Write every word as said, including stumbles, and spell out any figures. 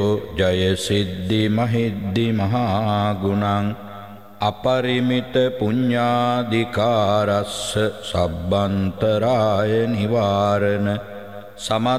ජය සිද්ධි මහිද්දි මහා ගුණං අපරිමිත පුඤ්ඤාධිකාරස්ස සබ්බන්තරාය නිවාරණ සමත්